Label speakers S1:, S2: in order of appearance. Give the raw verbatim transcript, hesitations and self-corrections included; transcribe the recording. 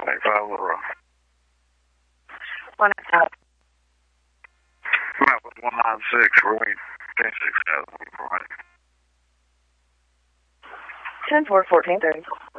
S1: one eight five Little Rock.
S2: One out.
S1: Map was one nine six, we're waiting ten six thousand.
S2: ten four, fourteen thirty.